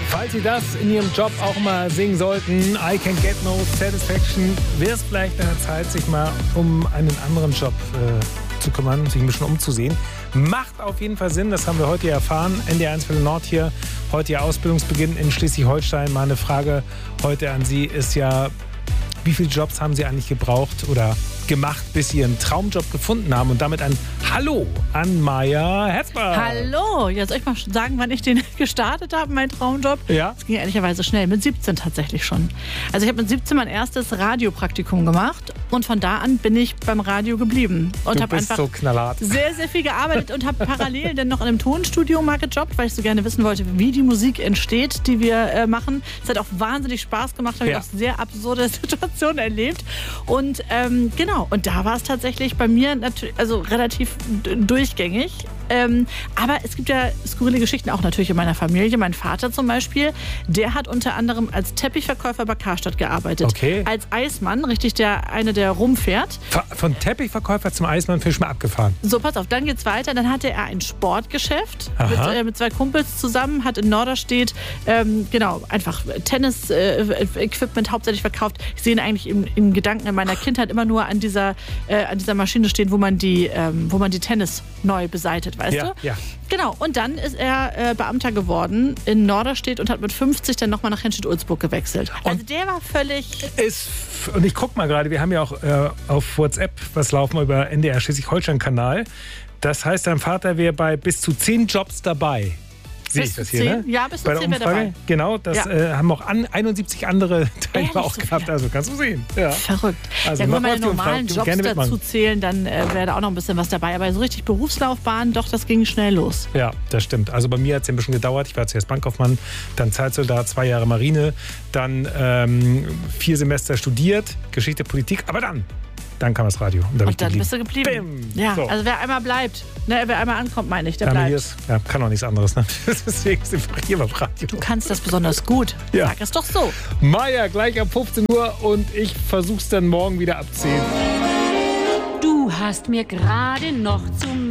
Falls Sie das in Ihrem Job auch mal singen sollten, I Can Get No Satisfaction, wäre es vielleicht an der Zeit, sich mal um einen anderen Job zu kümmern, sich ein bisschen umzusehen. Macht auf jeden Fall Sinn, das haben wir heute erfahren. NDR1 Welle Nord hier, heute Ihr Ausbildungsbeginn in Schleswig-Holstein. Meine Frage heute an Sie ist ja, wie viele Jobs haben Sie eigentlich gebraucht oder gemacht, bis Sie Ihren Traumjob gefunden haben? Und damit ein Hallo an Maja Herzberg. Hallo, ja, soll ich mal sagen, wann ich den gestartet habe, mein Traumjob? Ja. Das ging ehrlicherweise schnell, mit 17 tatsächlich schon. Also ich habe mit 17 mein erstes Radiopraktikum gemacht und von da an bin ich beim Radio geblieben. Und habe einfach so knallhart. sehr, sehr viel gearbeitet und habe parallel dann noch in einem Tonstudio mal gejobbt, weil ich so gerne wissen wollte, wie die Musik entsteht, die wir machen. Es hat auch wahnsinnig Spaß gemacht, habe ich auch sehr absurde Situationen erlebt. Und genau, und da war es tatsächlich bei mir also relativ durchgängig. Aber es gibt ja skurrile Geschichten auch natürlich in meiner Familie. Mein Vater zum Beispiel, der hat unter anderem als Teppichverkäufer bei Karstadt gearbeitet. Okay. Als Eismann, richtig der rumfährt. Von Teppichverkäufer zum Eismann Fisch mal abgefahren. So, pass auf, dann geht's weiter. Dann hatte er ein Sportgeschäft mit zwei Kumpels zusammen, hat in Norderstedt einfach Tennis-Equipment hauptsächlich verkauft. Ich sehe ihn eigentlich in Gedanken in meiner Kindheit immer nur an dieser Maschine stehen, wo man die Tennis neu beseitigt, weißt du? Ja. Genau, und dann ist er Beamter geworden in Norderstedt und hat mit 50 dann nochmal nach Henstedt-Ulzburg gewechselt. Also der war völlig... Und ich guck mal gerade, wir haben ja auch auf WhatsApp was laufen über NDR Schleswig-Holstein-Kanal. Das heißt, dein Vater wäre bei bis zu 10 Jobs dabei. Sehe ich das hier, 10? Ne? Ja, bis zu 10 wäre dabei. Genau, das haben auch 71 andere Teilnehmer auch gehabt. Also kannst du sehen. Ja. Verrückt. Also wenn meine normalen Jobs dazu zählen, dann wäre da auch noch ein bisschen was dabei. Aber so richtig Berufslaufbahn, doch, das ging schnell los. Ja, das stimmt. Also bei mir hat es ein bisschen gedauert. Ich war zuerst Bankkaufmann, dann Zeitsoldat, 2 Jahre Marine, dann 4 Semester studiert, Geschichte, Politik, aber dann kam das Radio. Und dann bist du geblieben. Ja, so. Also wer einmal bleibt, ne, wer einmal ankommt, meine ich, der bleibt. Kann auch nichts anderes. Ne? Deswegen sind wir hier beim Radio. Du kannst das besonders gut. Ja. Sag es doch so. Maja, gleich ab 15 Uhr und ich versuch's dann morgen wieder ab 10. Du hast mir gerade noch zum